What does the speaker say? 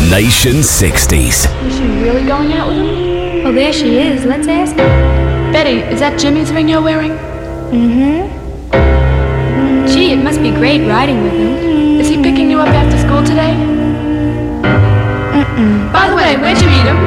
Nation 60s. Is she really going out with him? Well, there she is. Let's ask her. Betty, is that Jimmy's ring you're wearing? Gee, it must be great riding with him. Is he picking you up after school today? By the way, where'd you meet him?